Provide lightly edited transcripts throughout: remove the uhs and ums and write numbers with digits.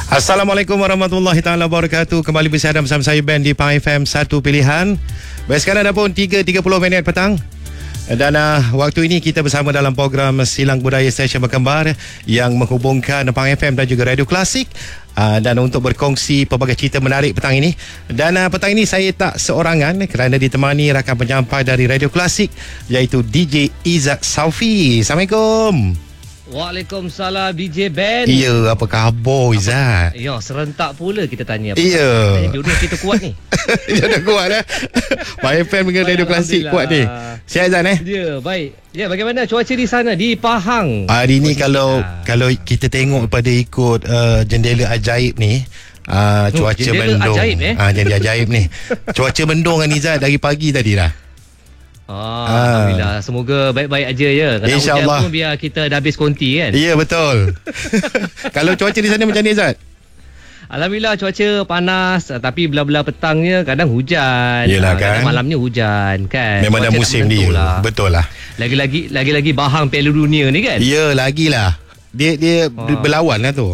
Assalamualaikum warahmatullahi taala wabarakatuh. Kembali bersama saya Ben di Pahang FM 1 Pilihan. Baik, sekarang dah pun 3.30 petang. Dan waktu ini kita bersama dalam program Silang Budaya Stesen Berkembar yang menghubungkan Pahang FM dan juga Radio Klasik, dan untuk berkongsi pelbagai cerita menarik petang ini. Dan petang ini saya tak seorangan kerana ditemani rakan penyampai dari Radio Klasik, iaitu DJ Izzat Saufi. Assalamualaikum. Waalaikumsalam DJ Ben. Ya, apa khabar Izzat? Ya, serentak pula kita tanya. Ya. Dua-dua kita kuat ni. Dia dah kuat dah. Pahang FM dengan Radio Klasik kuat ni. Sihat Izzat Ya, baik. Ya, bagaimana cuaca di sana di Pahang? Hari ni kalau kita tengok pada ikut jendela ajaib ni, cuaca mendung. Ajaib, Jendela ajaib ni. Cuaca mendung kan Izzat dari pagi tadi dah. Alhamdulillah, semoga baik-baik aja ya. Kalau InsyaAllah hujan pun biar kita dah habis konti kan. Ya, betul. Kalau cuaca di sana macam ni Izzat? Alhamdulillah cuaca panas, tapi belah-belah petangnya kadang hujan. Yelah kan, kadang malamnya hujan kan. Memang dah musim dia lah. Betul lah. Lagi-lagi Bahang Piala Dunia ni kan. Ya, lagilah. Dia berlawan lah tu.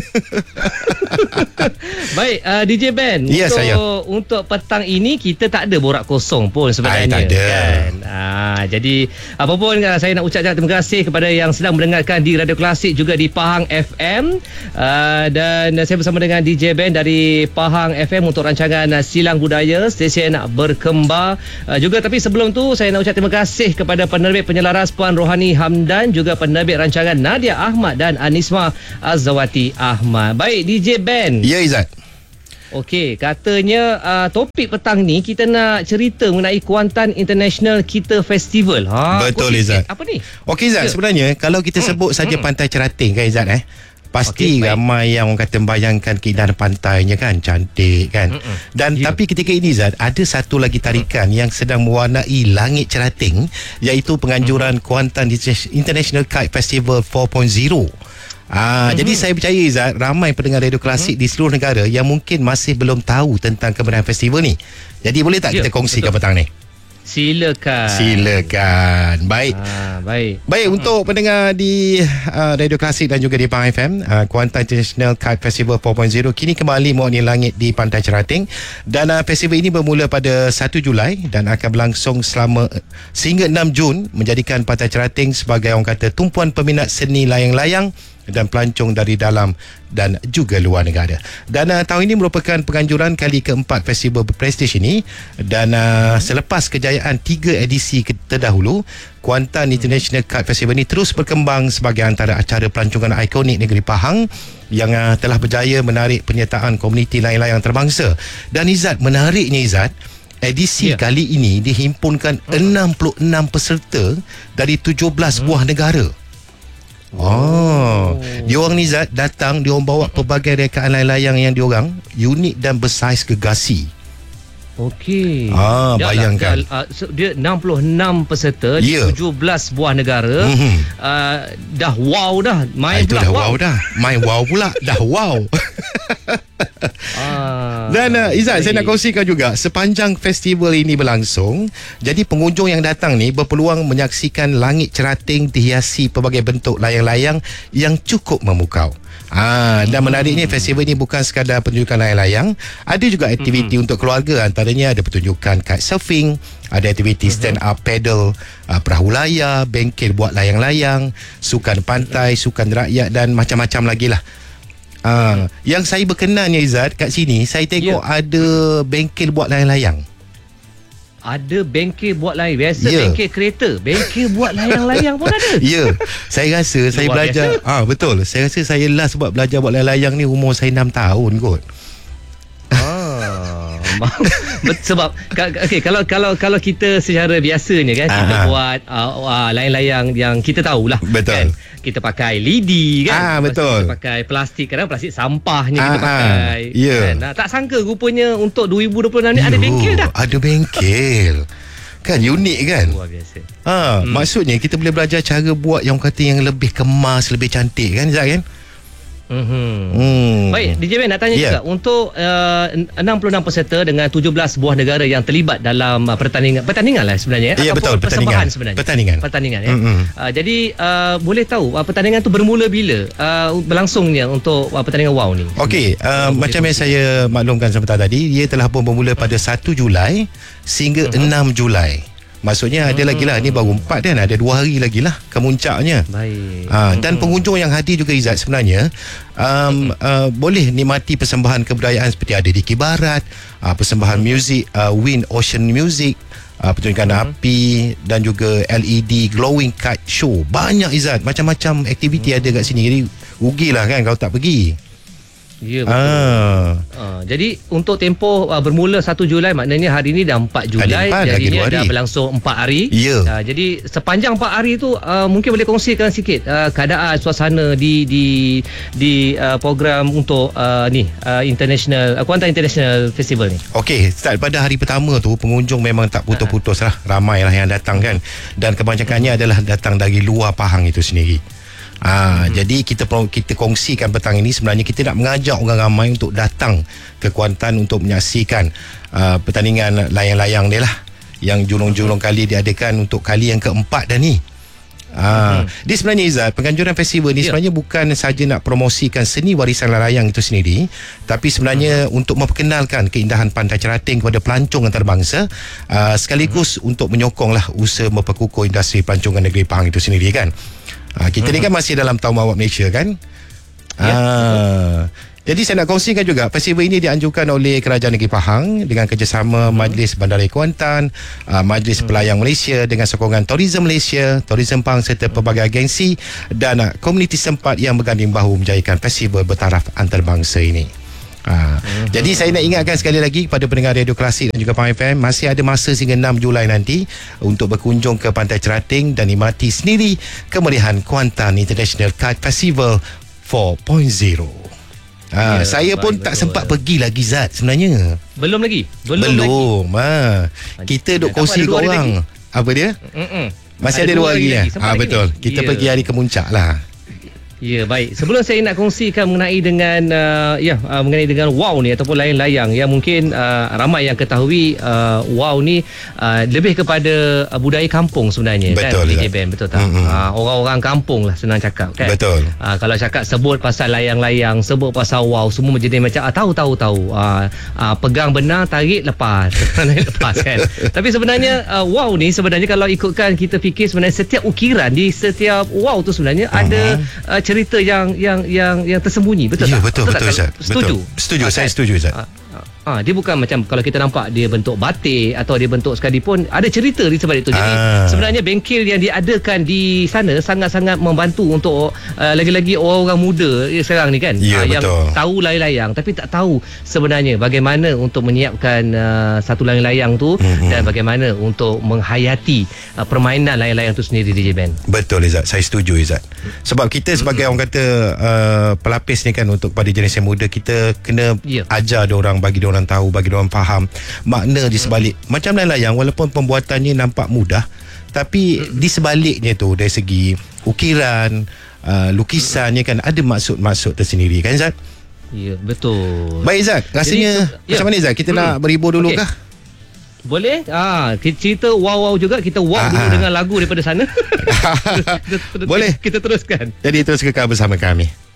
Baik, DJ Ben, ya, untuk petang ini kita tak ada borak kosong pun sebenarnya. Tak ada kan? Jadi apa pun saya nak ucapkan terima kasih kepada yang sedang mendengarkan di Radio Klasik, juga di Pahang FM, dan saya bersama dengan DJ Ben dari Pahang FM untuk rancangan Silang Budaya Stesen Berkembar juga. Tapi sebelum tu saya nak ucap terima kasih kepada penerbit penyelaras Puan Rohani Hamdan, juga penerbit rancangan Nadia Ahmad dan Anisma Azawati Ahmad. Baik DJ Ben. Ya Izzat. Okey, katanya topik petang ni kita nak cerita mengenai Kuantan International Kita Festival. Betul Izzat. Apa ni? Okey Izzat, sebenarnya kalau kita sebut saja Pantai Cerating kan Izzat, pasti ramai yang orang kata membayangkan keindahan pantainya kan, cantik kan. Dan tapi ketika ini Izzat, ada satu lagi tarikan yang sedang mewarnai langit Cerating, iaitu penganjuran Kuantan International Kite Festival 4.0. Jadi saya percaya Izzat, ramai pendengar Radio Klasik di seluruh negara yang mungkin masih belum tahu tentang kebenaran festival ni. Jadi boleh tak kita kongsikan petang ni? Silakan. Baik. Baik, untuk pendengar di Radio Klasik dan juga di Pahang FM, Kuantan International Kite Festival 4.0 kini kembali mewarnai langit di Pantai Cerating. Dan festival ini bermula pada 1 Julai dan akan berlangsung sehingga 6 Jun, menjadikan Pantai Cerating sebagai orang kata tumpuan peminat seni layang-layang dan pelancong dari dalam dan juga luar negara. Dan tahun ini merupakan penganjuran kali keempat festival berprestij ini. Dan selepas kejayaan 3 edisi terdahulu, Kuantan International Kite Festival ini terus berkembang sebagai antara acara pelancongan ikonik negeri Pahang yang telah berjaya menarik penyertaan komuniti layang-layang antarabangsa. Dan Izzat, menariknya Izzat, edisi kali ini dihimpunkan 66 peserta dari 17 buah negara. Diorang ni Zat datang, diorang bawa pelbagai rekaan layang-layang yang diorang unik dan bersaiz gegasi. Okey. Bayangkan. Dia 66 peserta, 17 buah negara. Dah wow dah. Main pula dah wow dah. Main wow pula. Dah wow. Dan Izzat, saya nak kongsikan juga, sepanjang festival ini berlangsung, jadi pengunjung yang datang ni berpeluang menyaksikan langit Cerating dihiasi pelbagai bentuk layang-layang yang cukup memukau. Dan menariknya, festival ini bukan sekadar penunjukan layang-layang, ada juga aktiviti untuk keluarga. Antaranya ada pertunjukan kite surfing, ada aktiviti stand up paddle, perahu layar, bengkel buat layang-layang, sukan pantai, sukan rakyat dan macam-macam lagi lah. Yang saya berkenannya Izzat, kat sini saya tengok ada bengkel buat layang-layang. Ada bengkel buat layang. Biasa bengkel kereta, bengkel buat layang-layang pun ada. Ya, saya rasa saya belajar betul. Saya rasa saya last belajar buat layang-layang ni umur saya 6 tahun kot. Sebab kalau kita secara biasanya kan, kita buat layang-layang yang kita tahulah. Betul. Kan? Kita pakai lidi kan. Betul. Kita pakai plastik, kadang plastik sampahnya kita pakai. Kan? Tak sangka rupanya untuk 2026 ni ada bengkel dah. Ada bengkel. Kan unik kan? Luar biasa. Maksudnya kita boleh belajar cara buat yang kata yang lebih kemas, lebih cantik kan Zat kan? Baik, DJ Ben nak tanya juga untuk 66 peserta dengan 17 buah negara yang terlibat dalam pertandingan lah sebenarnya. Ya, betul, pertandingan sebenarnya. Pertandingan ya. Jadi boleh tahu pertandingan tu bermula bila berlangsungnya untuk pertandingan WOW ni? Okey, macam yang saya maklumkan sebentar tadi, dia telah pun bermula pada 1 Julai sehingga 6 Julai. Maksudnya ada lagi lah, ni baru 4 kan, ada 2 hari lagi lah kemuncaknya. Baik. Dan pengunjung yang hadir juga Izzat sebenarnya boleh nikmati persembahan kebudayaan seperti ada di Kibarat, persembahan muzik, Wind Ocean Music, pertunjukan api dan juga LED glowing kite show. Banyak Izzat, macam-macam aktiviti ada kat sini. Jadi rugilah kan kalau tak pergi. Ya, betul. Jadi untuk tempoh bermula 1 Julai, maknanya hari ni dah 4 Julai. Jadinya dah berlangsung 4 hari. Ya. Jadi sepanjang 4 hari tu mungkin boleh kongsikan sikit keadaan suasana di program untuk International Kuantan International Festival ni. Okey, start pada hari pertama tu pengunjung memang tak putus-putus lah. Ramai lah yang datang kan. Dan kebanyakannya adalah datang dari luar Pahang itu sendiri. Jadi kita kongsikan petang ini, sebenarnya kita nak mengajak orang ramai untuk datang ke Kuantan untuk menyaksikan pertandingan layang-layang dia lah, yang julung-julung kali diadakan untuk kali yang keempat dah ni. Dia sebenarnya Izzat, penganjuran festival ni sebenarnya bukan saja nak promosikan seni warisan layang itu sendiri, tapi sebenarnya untuk memperkenalkan keindahan Pantai Cerating kepada pelancong antarabangsa, sekaligus untuk menyokonglah usaha memperkukuh industri pelancongan negeri Pahang itu sendiri kan. Kita ni kan masih dalam tahun Mawab Malaysia kan. Jadi saya nak kongsikan juga, festival ini dianjurkan oleh Kerajaan Negeri Pahang dengan kerjasama Majlis Bandaraya Kuantan, Majlis Pelayang Malaysia dengan sokongan Tourism Malaysia, Tourism Pahang serta pelbagai agensi dan komuniti setempat yang berganding bahu menjayakan festival bertaraf antarabangsa ini. Jadi saya nak ingatkan sekali lagi kepada pendengar Radio Klasik dan juga Pahang FM, masih ada masa sehingga 6 Julai nanti untuk berkunjung ke Pantai Cerating dan nikmati sendiri kemeriahan Kuantan International Kite Festival 4.0. Saya pun tak sempat pergi lagi Zat sebenarnya. Belum lagi. Kita duk kongsi ke orang. Apa dia? Masih ada 2 hari ya. Betul. Kita pergi hari kemuncak lah. Ya, baik. Sebelum saya nak kongsikan mengenai dengan mengenai dengan WOW ni ataupun layang-layang yang mungkin ramai yang ketahui, WOW ni lebih kepada budaya kampung sebenarnya. Betul, kan DJ Ben, betul tak? Orang-orang kampung lah senang cakap kan. Betul. Kalau cakap sebut pasal layang-layang, sebut pasal WOW, semua menjadi macam tahu. Pegang benang, tarik lepas. Lepas kan. Tapi sebenarnya WOW ni sebenarnya kalau ikutkan kita fikir, sebenarnya setiap ukiran di setiap WOW tu sebenarnya ada cerita yang tersembunyi, betul tak? Betul Zat. Setuju, saya setuju Zat. Dia bukan macam kalau kita nampak dia bentuk batik atau dia bentuk sekalipun, ada cerita di sebalik itu. Jadi sebenarnya bengkel yang diadakan di sana sangat-sangat membantu untuk lagi-lagi orang-orang muda sekarang ni kan, yang tahu layang-layang tapi tak tahu sebenarnya bagaimana untuk menyiapkan satu layang-layang tu dan bagaimana untuk menghayati permainan layang-layang tu sendiri, DJ Ben. Betul Izzat, saya setuju Izzat. Sebab kita sebagai orang kata pelapis ni kan, untuk pada jenis yang muda, kita kena ajar diorang, bagi diorang tahu, bagi diorang faham makna di sebalik macam layang-layang. Walaupun pembuatannya nampak mudah, tapi di sebaliknya tu dari segi ukiran, lukisannya kan ada maksud-maksud tersendiri kan Zat? Ya, betul. Baik Zat, rasanya macam mana Zat? Kita nak berhibur dulu kah? Boleh? Cerita wow juga. Kita dulu dengan lagu daripada sana. Boleh. Kita teruskan. Jadi terus kekal bersama kami.